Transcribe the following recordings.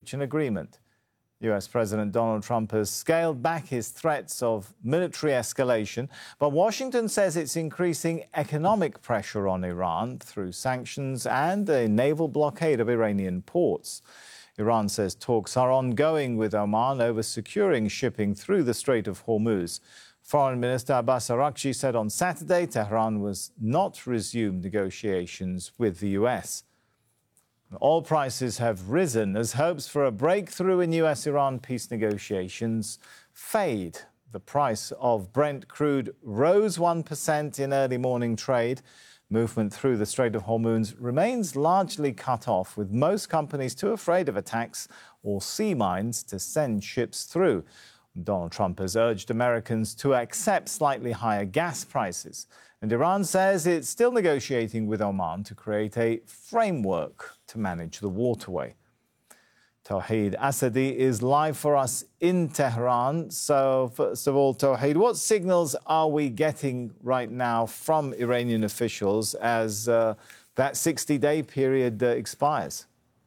reach an agreement. US President Donald Trump has scaled back his threats of military escalation, but Washington says it's increasing economic pressure on Iran through sanctions and a naval blockade of Iranian ports. Iran says talks are ongoing with Oman over securing shipping through the Strait of Hormuz. Foreign Minister Abbas Araghchi said on Saturday Tehran was not resume negotiations with the US. Oil prices have risen as hopes for a breakthrough in US-Iran peace negotiations fade. The price of Brent crude rose 1% in early morning trade. Movement through the Strait of Hormuz remains largely cut off, with most companies too afraid of attacks or sea mines to send ships through. Donald Trump has urged Americans to accept slightly higher gas prices. And Iran says it's still negotiating with Oman to create a framework to manage the waterway. Tawheed Asadi is live for us in Tehran. So, first of all, Tawheed, what signals are we getting right now from Iranian officials as that 60-day period expires?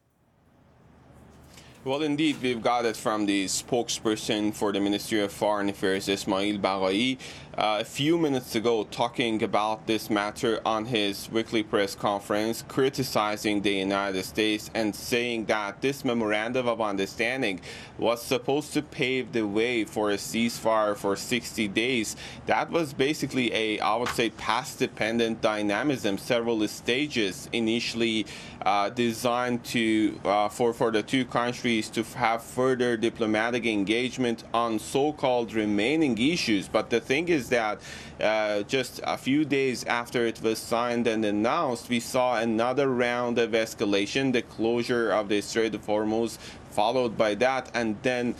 Well, indeed, we've got it from the spokesperson for the Ministry of Foreign Affairs, Ismail Baghai, a few minutes ago, talking about this matter on his weekly press conference, criticizing the United States and saying that this memorandum of understanding was supposed to pave the way for a ceasefire for 60 days. That was basically I would say, past-dependent dynamism, several stages initially designed to for the two countries to have further diplomatic engagement on so-called remaining issues. But the thing is that just a few days after it was signed and announced, we saw another round of escalation, the closure of the Strait of Hormuz, followed by that, and then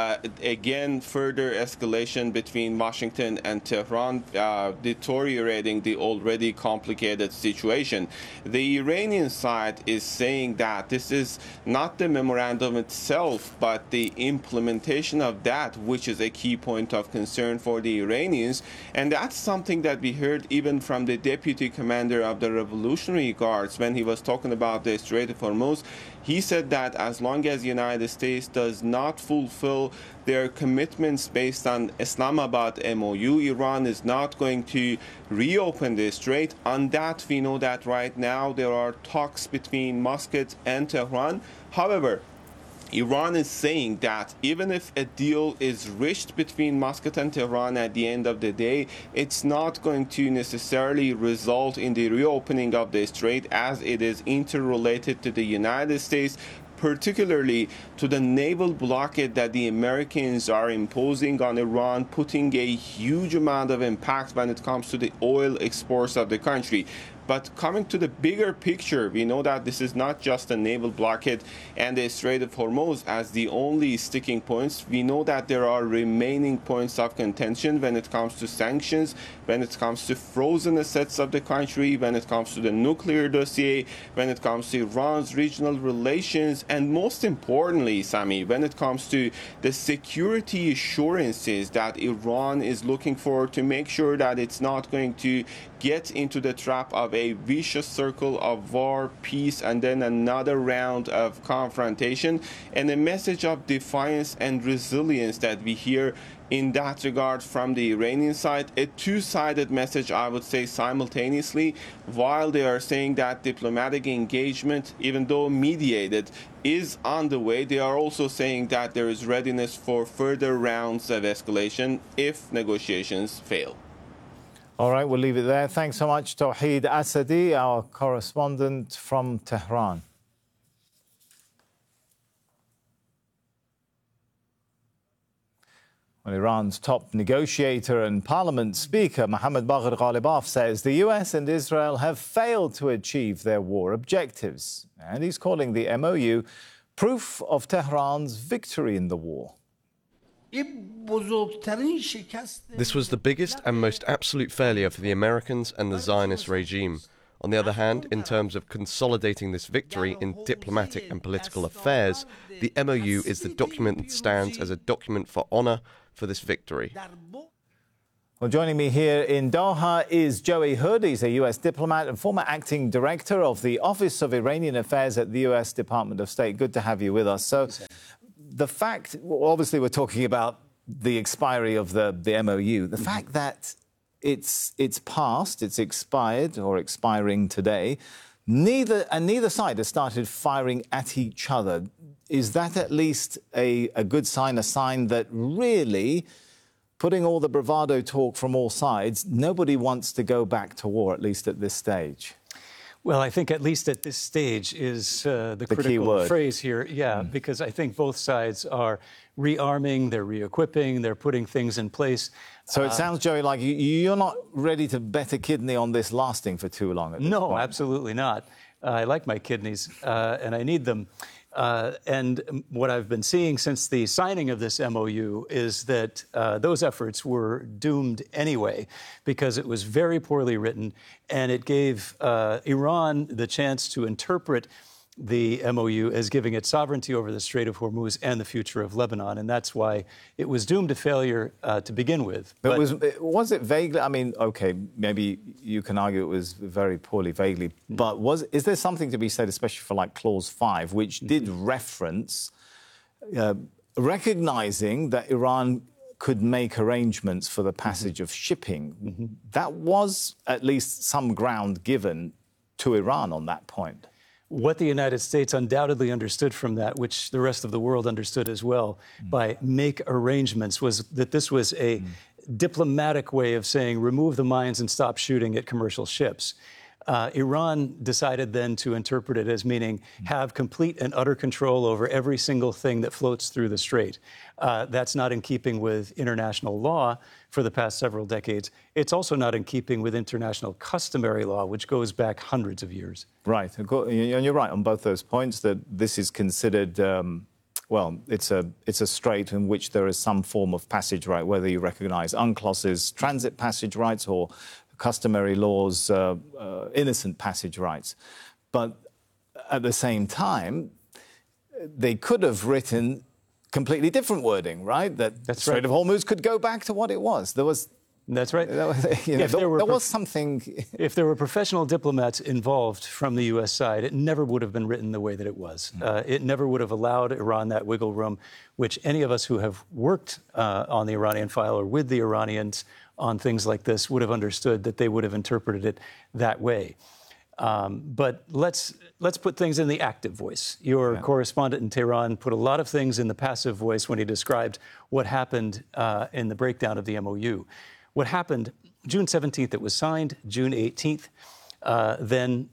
again further escalation between Washington and Tehran, deteriorating the already complicated situation. The Iranian side is saying that this is not the memorandum itself, but the implementation of that, which is a key point of concern for the Iranians. And that's something that we heard even from the deputy commander of the Revolutionary Guards when he was talking about the Strait of Hormuz. He said that as long as the United States does not fulfill their commitments based on Islamabad MOU, Iran is not going to reopen the strait. On that, we know that right now there are talks between Muscat and Tehran. However, Iran is saying that even if a deal is reached between Muscat and Tehran at the end of the day, it's not going to necessarily result in the reopening of the strait, as it is interrelated to the United States, particularly to the naval blockade that the Americans are imposing on Iran, putting a huge amount of impact when it comes to the oil exports of the country. But coming to the bigger picture, we know that this is not just a naval blockade and the Strait of Hormuz as the only sticking points. We know that there are remaining points of contention when it comes to sanctions, when it comes to frozen assets of the country, when it comes to the nuclear dossier, when it comes to Iran's regional relations, and most importantly, Sami, when it comes to the security assurances that Iran is looking for to make sure that it's not going to get into the trap of a vicious circle of war, peace, and then another round of confrontation, and a message of defiance and resilience that we hear in that regard from the Iranian side. A two-sided message, I would say, simultaneously. While they are saying that diplomatic engagement, even though mediated, is on the way, they are also saying that there is readiness for further rounds of escalation if negotiations fail. All right, we'll leave it there. Thanks so much, Tawheed Asadi, our correspondent from Tehran. Well, Iran's top negotiator and parliament speaker, Mohammad Bagher Ghalibaf, says the US and Israel have failed to achieve their war objectives. And he's calling the MOU proof of Tehran's victory in the war. This was the biggest and most absolute failure for the Americans and the Zionist regime. On the other hand, in terms of consolidating this victory in diplomatic and political affairs, the MOU is the document that stands as a document for honor for this victory. Well, joining me here in Doha is Joey Hood. He's a U.S. diplomat and former acting director of the Office of Iranian Affairs at the U.S. Department of State. Good to have you with us. So the fact, obviously we're talking about the expiry of the MOU, the fact that it's passed, it's expired or expiring today, neither side has started firing at each other. Is that at least a good sign, a sign that really, putting all the bravado talk from all sides, nobody wants to go back to war, at least at this stage? Well, I think at least at this stage is the critical phrase here. Yeah, because I think both sides are rearming, they're re-equipping, they're putting things in place. So it sounds, Joey, like you're not ready to bet a kidney on this lasting for too long at this point. No, absolutely not. I like my kidneys and I need them. And what I've been seeing since the signing of this MOU is that those efforts were doomed anyway, because it was very poorly written, and it gave Iran the chance to interpret the MOU as giving it sovereignty over the Strait of Hormuz and the future of Lebanon. And that's why it was doomed to failure to begin with. But was it vaguely? I mean, OK, maybe you can argue it was very poorly, vaguely. But is there something to be said, especially for like Clause 5, which did reference recognizing that Iran could make arrangements for the passage of shipping? That was at least some ground given to Iran on that point. What the United States undoubtedly understood from that, which the rest of the world understood as well, by make arrangements, was that this was a diplomatic way of saying remove the mines and stop shooting at commercial ships. Iran decided then to interpret it as meaning have complete and utter control over every single thing that floats through the strait. That's not in keeping with international law for the past several decades. It's also not in keeping with international customary law, which goes back hundreds of years. Right. And you're right on both those points, that this is considered, well, it's a strait in which there is some form of passage right, whether you recognize UNCLOS's transit passage rights or customary laws, innocent passage rights. But at the same time, they could have written completely different wording, right? That the Strait of Hormuz could go back to what it was. That's right. There was something. If there were professional diplomats involved from the U.S. side, it never would have been written the way that it was. It never would have allowed Iran that wiggle room, which any of us who have worked on the Iranian file or with the Iranians on things like this would have understood that they would have interpreted it that way. But let's put things in the active voice. Your correspondent in Tehran put a lot of things in the passive voice when he described what happened in the breakdown of the MOU. What happened, June 17th, it was signed. June 18th, then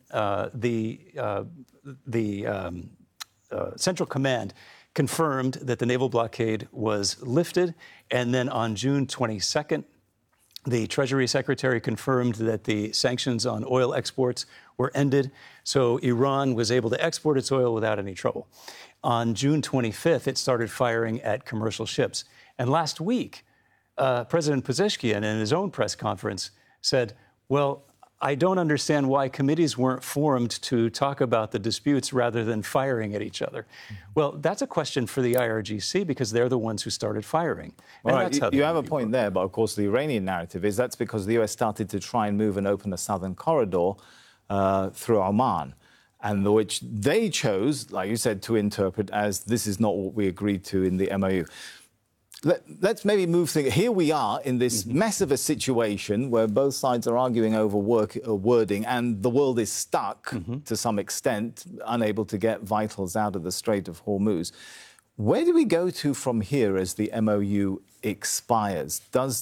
the Central Command confirmed that the naval blockade was lifted. And then on June 22nd, the Treasury Secretary confirmed that the sanctions on oil exports were ended, so Iran was able to export its oil without any trouble. On June 25th, it started firing at commercial ships. And last week, President Pezeshkian, in his own press conference, said, well, I don't understand why committees weren't formed to talk about the disputes rather than firing at each other. Well, that's a question for the IRGC, because they're the ones who started firing. All right, you have a point there, but of course the Iranian narrative is that's because the US started to try and move and open a southern corridor through Oman, and which they chose, like you said, to interpret as this is not what we agreed to in the MOU. Let's maybe move things. Here we are in this mess of a situation where both sides are arguing over wording, and the world is stuck to some extent, unable to get vitals out of the Strait of Hormuz. Where do we go to from here as the MOU expires?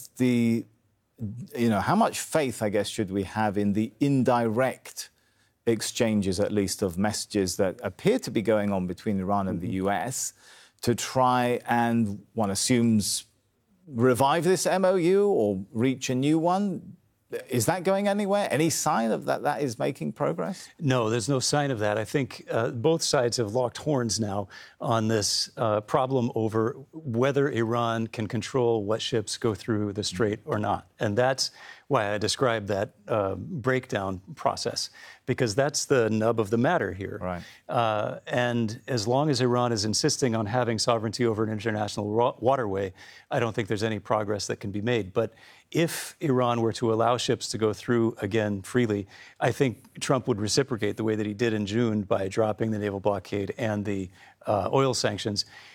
How much faith, I guess, should we have in the indirect exchanges, at least, of messages that appear to be going on between Iran and the US to try and, one assumes, revive this MOU or reach a new one? Is that going anywhere? Any sign of that is making progress? No, there's no sign of that. I think both sides have locked horns now on this problem over whether Iran can control what ships go through the strait or not. And that's why I described that breakdown process, because that's the nub of the matter here. Right. And as long as Iran is insisting on having sovereignty over an international waterway, I don't think there's any progress that can be made. But if Iran were to allow ships to go through again freely, I think Trump would reciprocate the way that he did in June by dropping the naval blockade and the oil sanctions.